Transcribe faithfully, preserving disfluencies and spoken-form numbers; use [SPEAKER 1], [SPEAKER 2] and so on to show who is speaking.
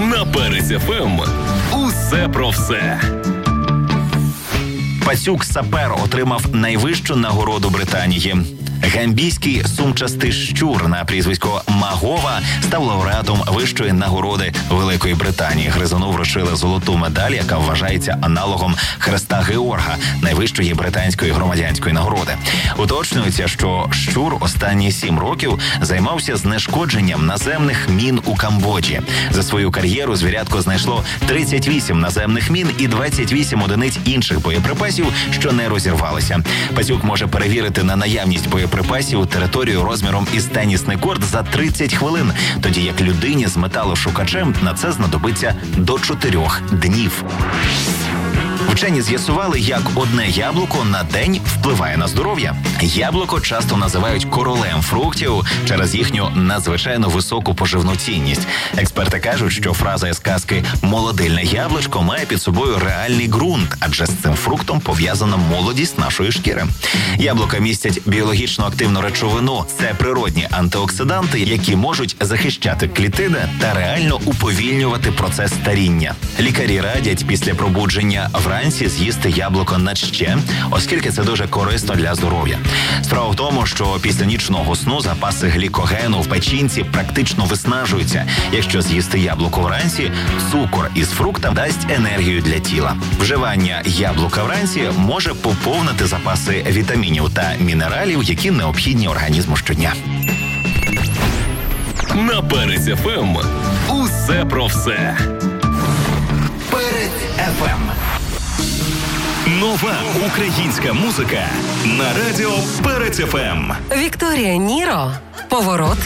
[SPEAKER 1] На Перець еф ем усе про все.
[SPEAKER 2] Пацюк-сапер отримав найвищу нагороду Британії. Гамбійський сумчастий щур на прізвисько Магова став лауреатом вищої нагороди Великої Британії. Гризуну вручили золоту медаль, яка вважається аналогом Хреста Георга, найвищої британської громадянської нагороди. Уточнюється, що щур останні сім років займався знешкодженням наземних мін у Камбоджі. За свою кар'єру звірятко знайшло тридцять вісім наземних мін і двадцять вісім одиниць інших боєприпасів, що не розірвалися. Пацюк може перевірити на наявність боєприпасів припасів територію розміром із тенісний корт за тридцять хвилин, тоді як людині з металошукачем на це знадобиться до чотирьох днів. Вчені з'ясували, як одне яблуко на день впливає на здоров'я. Яблуко часто називають королем фруктів через їхню надзвичайно високу поживну цінність. Експерти кажуть, що фраза із казки «молодильне яблучко» має під собою реальний ґрунт, адже з цим фруктом пов'язана молодість нашої шкіри. Яблука містять біологічно активну речовину. Це природні антиоксиданти, які можуть захищати клітини та реально уповільнювати процес старіння. Лікарі радять після пробудження вранці з'їсти яблуко на ще, оскільки це дуже корисно для здоров'я. Справа в тому, що після нічного сну запаси глікогену в печінці практично виснажуються. Якщо з'їсти яблуко вранці, цукор із фрукта дасть енергію для тіла. Вживання яблука вранці може поповнити запаси вітамінів та мінералів, які необхідні організму щодня.
[SPEAKER 1] На Перець еф ем усе про все.
[SPEAKER 2] Перець еф ем.
[SPEAKER 1] Нова українська музика на радіо Перець еф ем.
[SPEAKER 3] Вікторія Ніро. Поворот